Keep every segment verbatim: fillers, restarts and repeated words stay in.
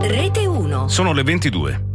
Rete uno. Sono le ventidue.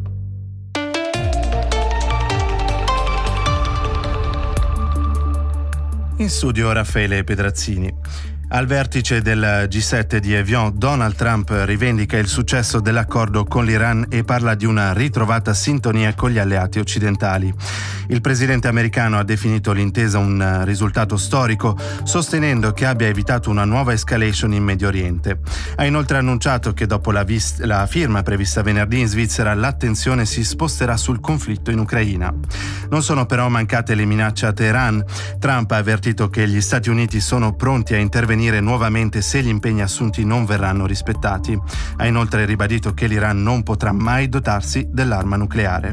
In studio Raffaele Pedrazzini. Al vertice del G sette di Evian, Donald Trump rivendica il successo dell'accordo con l'Iran e parla di una ritrovata sintonia con gli alleati occidentali. Il presidente americano ha definito l'intesa un risultato storico, sostenendo che abbia evitato una nuova escalation in Medio Oriente. Ha inoltre annunciato che dopo la, vis- la firma prevista venerdì in Svizzera, l'attenzione si sposterà sul conflitto in Ucraina. Non sono però mancate le minacce a Teheran. Trump ha avvertito che gli Stati Uniti sono pronti a intervenire nuovamente se gli impegni assunti non verranno rispettati. Ha inoltre ribadito che l'Iran non potrà mai dotarsi dell'arma nucleare.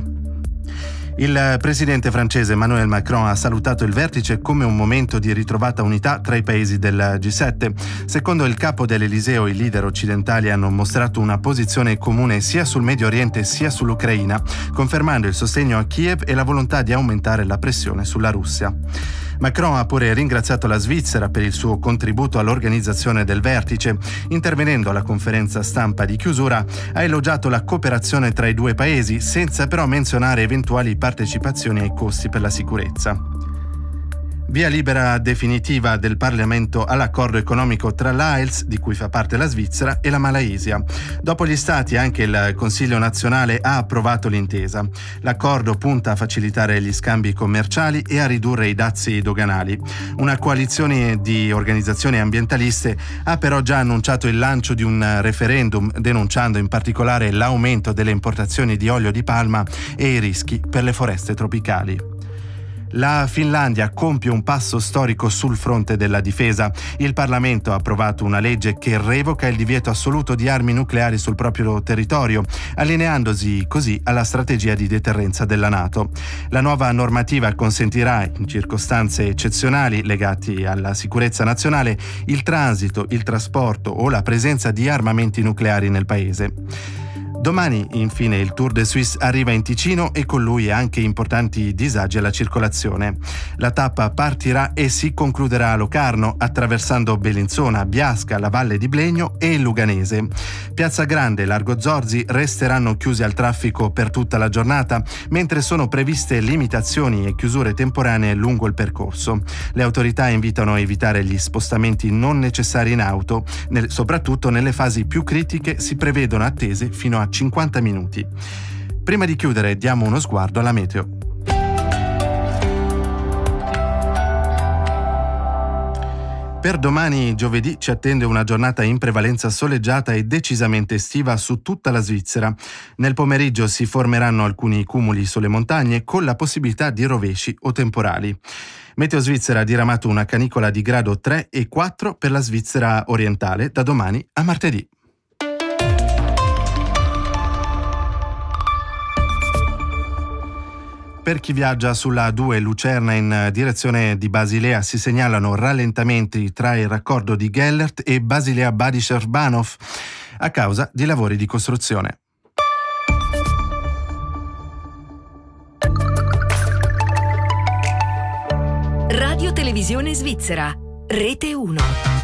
Il presidente francese Emmanuel Macron ha salutato il vertice come un momento di ritrovata unità tra i paesi del G sette. Secondo il capo dell'Eliseo, i leader occidentali hanno mostrato una posizione comune sia sul Medio Oriente sia sull'Ucraina, confermando il sostegno a Kiev e la volontà di aumentare la pressione sulla Russia. Macron ha pure ringraziato la Svizzera per il suo contributo all'organizzazione del vertice. Intervenendo alla conferenza stampa di chiusura, ha elogiato la cooperazione tra i due paesi, senza però menzionare eventuali partecipazioni ai costi per la sicurezza. Via libera definitiva del Parlamento all'accordo economico tra l'A E L S, di cui fa parte la Svizzera, e la Malaysia. Dopo gli Stati, anche il Consiglio nazionale ha approvato l'intesa. L'accordo punta a facilitare gli scambi commerciali e a ridurre i dazi doganali. Una coalizione di organizzazioni ambientaliste ha però già annunciato il lancio di un referendum, denunciando in particolare l'aumento delle importazioni di olio di palma e i rischi per le foreste tropicali. La Finlandia compie un passo storico sul fronte della difesa. Il Parlamento ha approvato una legge che revoca il divieto assoluto di armi nucleari sul proprio territorio, allineandosi così alla strategia di deterrenza della NATO. La nuova normativa consentirà, in circostanze eccezionali legate alla sicurezza nazionale, il transito, il trasporto o la presenza di armamenti nucleari nel paese. Domani, infine, il Tour de Suisse arriva in Ticino e con lui anche importanti disagi alla circolazione. La tappa partirà e si concluderà a Locarno, attraversando Bellinzona, Biasca, la Valle di Blegno e il Luganese. Piazza Grande e Largo Zorzi resteranno chiusi al traffico per tutta la giornata, mentre sono previste limitazioni e chiusure temporanee lungo il percorso. Le autorità invitano a evitare gli spostamenti non necessari in auto, nel, soprattutto nelle fasi più critiche si prevedono attese fino a cinquanta minuti. Prima di chiudere diamo uno sguardo alla meteo. Per domani giovedì ci attende una giornata in prevalenza soleggiata e decisamente estiva su tutta la Svizzera. Nel pomeriggio si formeranno alcuni cumuli sulle montagne con la possibilità di rovesci o temporali. Meteo Svizzera ha diramato una canicola di grado tre e quattro per la Svizzera orientale da domani a martedì. Per chi viaggia sulla A due Lucerna in direzione di Basilea si segnalano rallentamenti tra il raccordo di Gellert e Basilea-Badischer-Bahnhof a causa di lavori di costruzione. Radio Televisione Svizzera, Rete uno.